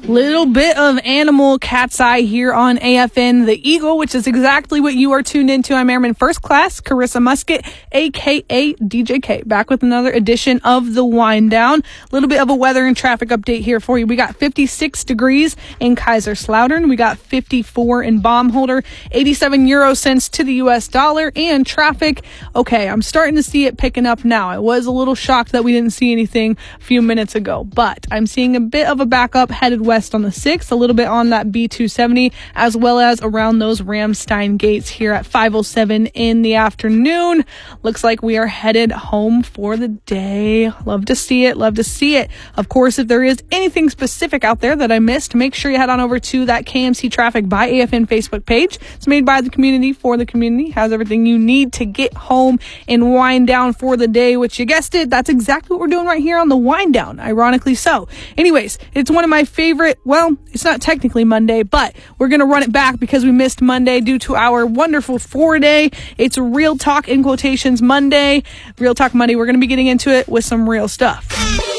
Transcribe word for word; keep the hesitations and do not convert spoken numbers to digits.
Little bit of animal cat's eye here on A F N The Eagle, which is exactly what you are tuned into. I'm Airman First Class Carissa Musket, a k a. D J K, back with another edition of The Wind Down. A little bit of a weather and traffic update here for you. We got fifty-six degrees in Kaiserslautern. We got fifty-four in Baumholder, eighty-seven euro cents to the U S dollar, and traffic, okay, I'm starting to see it picking up now. I was a little shocked that we didn't see anything a few minutes ago, but I'm seeing a bit of a backup headed west on the sixth, a little bit on that B two seventy, as well as around those Ramstein gates here at five oh seven in the afternoon. Looks like we are headed home for the day. Love to see it. Love to see it. Of course, if there is anything specific out there that I missed, make sure you head on over to that K M C Traffic by A F N Facebook page. It's made by the community for the community. Has everything you need to get home and wind down for the day, which you guessed it, that's exactly what we're doing right here on the Wind Down, ironically so. Anyways, it's one of my favorite, well, it's not technically Monday, but we're going to run it back because we missed Monday due to our wonderful four-day. It's Real Talk in quotations Monday. Real Talk Monday. We're going to be getting into it with some real stuff.